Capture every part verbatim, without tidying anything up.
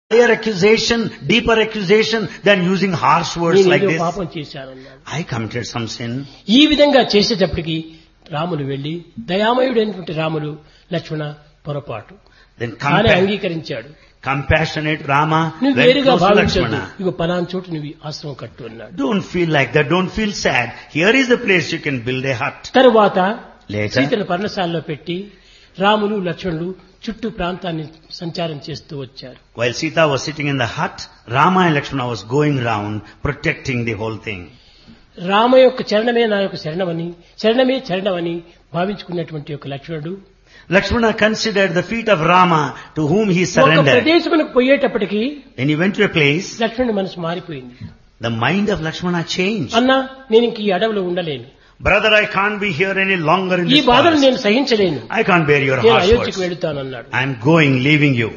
higher accusation, deeper accusation than using harsh words like నేను this. పాపం చేశానన్నాడు. I committed some sin. ఈ విధంగా చేసేటప్పటికి రాములు వెళ్లి దయామయుడైనటువంటి రాములు లక్ష్మణ పొరపాటు Then కానీ compa- అంగీకరించాడు. compassionate Rama నువ్వు went వేరుగా close to భావించదు, Lakshmana. ఇగో పలానా చోటు నువ్వు ఆశ్రమం కట్టు అన్నాడు. Don't feel like that. Don't feel sad. Here is the place you can build a hut. తరువాత Later, సీతను పర్ణశాలలో పెట్టి రాములు లక్ష్మణులు చుట్టూ ప్రాంతాన్ని సంచారం చేస్తూ వచ్చారు. while Sita was sitting in the hut, Rama and Lakshmana was going round protecting the whole thing. Rama యొక్క చరణమే నా యొక్క శరణమని, శరణమే చరణమని భావించుకున్నటువంటి యొక్క లక్ష్మణుడు Lakshmana considered the feet of Rama to whom he ఒక surrendered. ప్రదేశమునకు పోయేటప్పటికి When he went to a place, లక్ష్మణుడి మనసు మారిపోయింది. the mind of Lakshmana changed. అన్నా నేను ఇంక ఈ అడవిలో ఉండలేను, Brother, I can't be here any longer in ఈ this బాధను forest. నేను సహించలేను, I can't bear your నేను harsh అయోధ్యకు words. వెళుతానన్నాడు. I'm going, leaving you.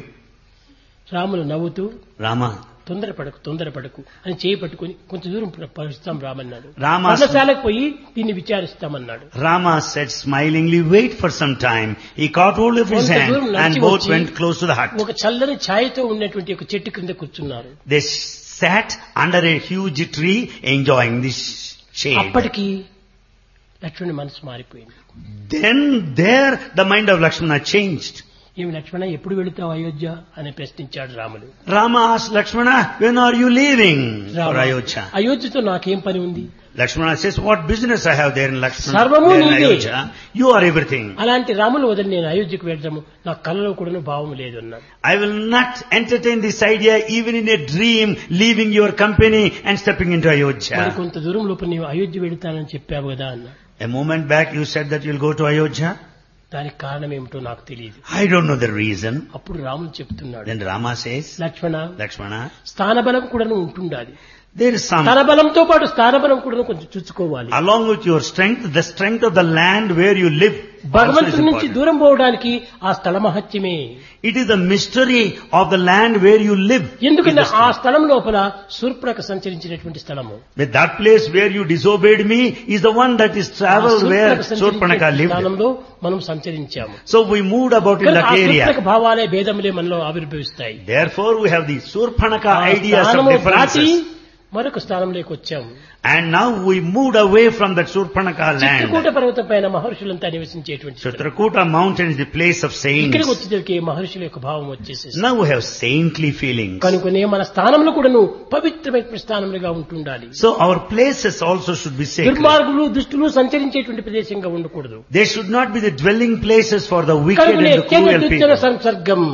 Ramulu నవ్వుతూ Rama, తొందరపడకు తొందరపడకు అని చేయి పట్టుకుని కొంత దూరం పరిస్తాం రామన్నాడు. రామ పర్ణశాలకు పోయి దీన్ని విచారిస్తామన్నాడు. Rama said smilingly, wait for some time. He caught hold of his కొంత hand దూరం and నడిచి both వచ్చి went close to the hut. ఒక చల్లని ఛాయతో ఉన్నటువంటి ఒక చెట్టు క్రింద కూర్చున్నారు. They sat under a huge tree enjoying this shade. అప్పటికి లక్ష్మణుడి మనసు మారిపోయింది. Then there the mind of Lakshmana changed. ఏమి లక్ష్మణ ఎప్పుడు వెళుతావు అయోధ్య అని ప్రశ్నించాడు Ramulu. Rama asked Lakshmana, when are you leaving for Rama, Ayodhya? అయోధ్యతో నాకేం పని ఉంది? Lakshmana says, what business I have there in Lakshmana? సర్వము There in నీదే. Ayodhya? You are everything. అలాంటి రాములు వదిలి నేను అయోధ్యకు వెళ్ళడము నా కళ్ళలో కూడా భావం లేదు అన్నాడు. I will not entertain this idea even in a dream, leaving your company and stepping into మరి Ayodhya. కొంత దూరం లోపు నీవు అయోధ్య వెళుతానని చెప్పావు కదా అన్నాడు. A moment back you said that you'll go to Ayodhya. దానికి కారణం ఏమిటో నాకు తెలియదు. I don't know the reason. అప్పుడు రాముడు చెప్తున్నాడు, Then Rama says, లక్ష్మణ Lakshmana, స్థానబలం కూడాను ఉంటుండాలి, there is some, తన బలంతో పాటు స్థానబలం కూడా కొంచెం చూసుకోవాలి. along with your strength, the strength of the land where you live also is భగవంతుడి నుంచి important. దూరం పోవడానికి ఆ స్థల మహత్యమే. It is the mystery of the land where you live. ఎందుకంటే Is the ఆ strength. స్థలం లోపల శూర్పణఖ సంచరించినటువంటి స్థలము. But that place where you disobeyed me is the one that is ఆ traveled where Shurpanakha Surpanaka సంచరించిన lived. స్థానంలో మనం సంచరించాము. So we moved about in కనుక that ఆ area. శూర్పణఖ భావాలే భేదములే మనలో ఆవిర్భవిస్తాయి. Therefore we have the Surpanaka ఆ ideas of స్థానము దాటి differences. మరొక స్థానంలోకి వచ్చాము. And now we moved away from that Surpanaka Chitrakoot land. పర్వతం పైన మహర్షులంతా నివసించేటువంటి స్థలం. Chitrakuta mountain is the place of ఇక్కడికి saints. వచ్చేసరికి మహర్షుల యొక్క భావం వచ్చేసేసి Now we have saintly feelings. కనుకనే మన స్థానంలో కూడాను పవిత్రమైన స్థానములుగా ఉంటుండాలి. So our places also should be sacred. దుర్మార్గులు దుష్టులు సంచరించేటువంటి ప్రదేశంగా ఉండకూడదు. They should not be the dwelling places for the wicked and కనుకనే the cruel త్యజ people. సంసర్గం,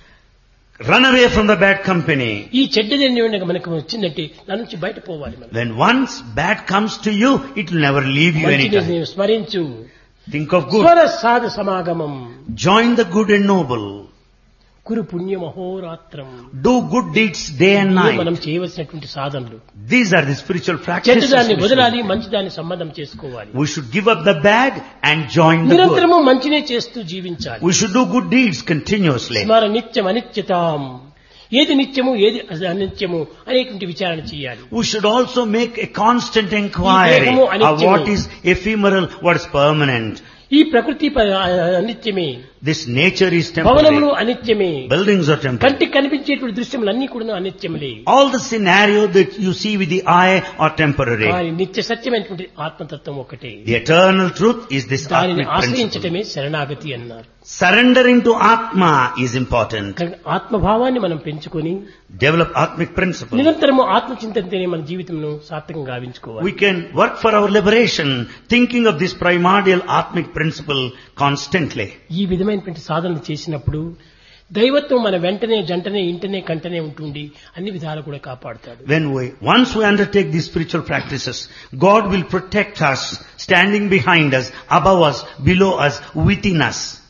Run away from the bad company. ఈ చెడ్డది మనకు వచ్చిందంటే దాని నుంచి బయట పోవాలి మనం. When once bad comes to you, it will never leave you మంచిని anytime. నీవు స్మరించు. Think of good. స్వర సాధ సమాగమం Join the good and noble. కురు పుణ్య మహోరాత్రం. Do good deeds day and ఇవే మనం night. చేయవలసినటువంటి సాధనలు. These are the spiritual practices. చెడ్డదాన్ని we వదలాలి, should- మంచిదాన్ని సంబంధం చేసుకోవాలి. We should give up the bad and join the good. నిరంతరము మంచినే చేస్తూ జీవించాలి. We should do good deeds continuously. స్మర నిత్యం అనిత్యతాం, ఏది నిత్యము ఏది అనిత్యము అనేటువంటి విచారణ చేయాలి. We should also make a constant inquiry దేహము of అనిత్యము. what is ephemeral, what is permanent. ఈ ప్రకృతి ప- అనిత్యమే, This nature is భవనములు temporary. అనిత్యమే, Buildings are temporary. కంటికి కనిపించేటువంటి దృశ్యములన్నీ కూడా అనిత్యములే. All the scenario that you see with the eye are temporary. కానీ నిత్య సత్యమైనటువంటి ఆత్మతత్వం ఒకటే. The eternal truth is this దానిని Atmic principle. ఆశ్రయించటమే శరణాగతి అన్నారు. Surrendering to Atma is important. కనుక ఆత్మభావాన్ని మనం పెంచుకొని Develop Atmic principle. నిరంతరము ఆత్మచింతనతోనే మన జీవితంను సార్థకంగా గావించుకోవాలి. We can work for our liberation thinking of this primordial Atmic principle constantly. ఈ విధమైనటువంటి సాధనలు చేసినప్పుడు దైవత్వం మన వెంటనే జంటనే ఇంటనే కంటనే ఉంటుండి అన్ని విధాలు కూడా కాపాడుతాడు. When we, once we undertake these spiritual practices, God will protect us, standing behind us, above us, below us, within us.